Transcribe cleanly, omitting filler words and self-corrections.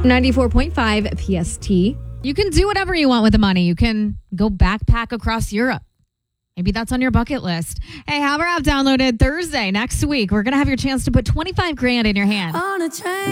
94.5 PST. You can do whatever you want with the money. You can go backpack across Europe. Maybe that's on your bucket list. Hey, have our app downloaded Thursday next week. We're going to have your chance to put $25,000 in your hand. On a train.